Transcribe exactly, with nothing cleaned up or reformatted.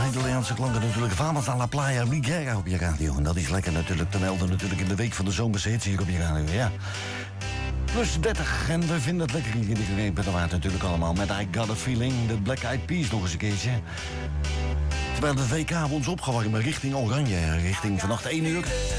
Italiaanse klanken natuurlijk. Vamos a la playa Rigera op je radio. En dat is lekker natuurlijk te melden natuurlijk in de week van de zomerse hits hier op je radio, ja. Plus dertig en we vinden het lekker hier in de Grepenwaard natuurlijk allemaal. Met I Got A Feeling, de Black Eyed Peas nog eens een keertje. Terwijl de W K ons opgewarmd richting Oranje, richting vannacht één uur.